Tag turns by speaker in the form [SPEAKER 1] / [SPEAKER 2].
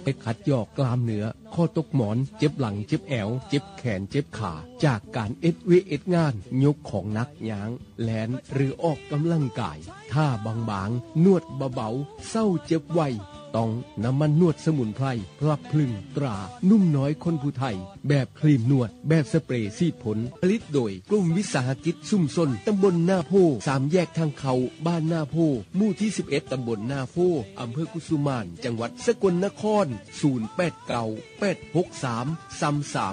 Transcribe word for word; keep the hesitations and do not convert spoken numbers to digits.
[SPEAKER 1] ขัดยอกกล้ามเนื้อข้อตกหมอนเจ็บหลังเจ็บแอวเจ็บแขนเจ็บขาจากการเอ็ดเวเอ็ดงานยกของหนักย้างแลนหรือออกกำลังกายท่าบางๆนวดเบาๆเศร้าเจ็บไวต้องน้ำมันนวดสมุนไพรพลับพลึงตรานุ่มน้อยคนผู้ไทยแบบครีมนวดแบบสเปรย์ซีดผลผลิตโดยกลุ่มวิสาหกิจซุ่มซนตำบลหน้าโพสามแยกทางเขาบ้านหน้าโพหมู่ที่สิบเอ็ดตำบลหน้าโพอำเภอกุสุมานจังหวัดสกลนครศูนย์ แปด เก้า แปด หก สาม สาม สาม